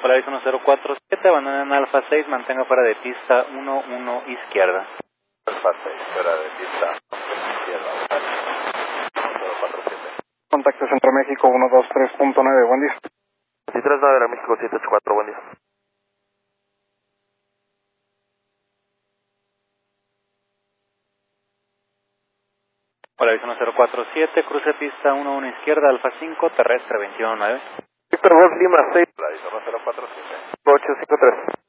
Hola, aviso 1047, abandonen en Alfa 6, mantenga fuera de pista 11 izquierda. Alfa 6, fuera de pista 11 izquierda, 1047. Contacto Centro México 123.9, buen día. 239 de México 784, buen día. Hola, aviso 1047, cruce pista 11 izquierda, Alfa 5, terrestre 219. Víctor Golf Lima 6, hola, aviso 1047. 853.